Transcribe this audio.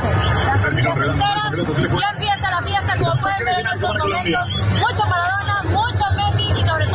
las familias enteras. Ya empieza la fiesta, como pueden ver en estos momentos. Mucho Maradona, mucho Messi y sobre